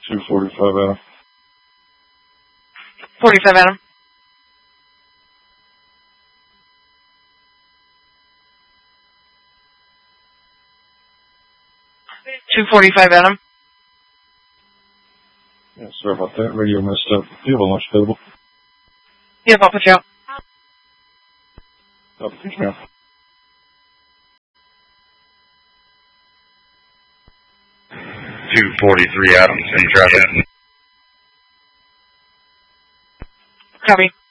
245 Adam. 45 Adam. .245 Adam. Yeah, sorry about that. Radio messed up. Do you have a lunch table? Yep, I'll put you out. Oh, thank you. 243 Adam, same traffic. Copy.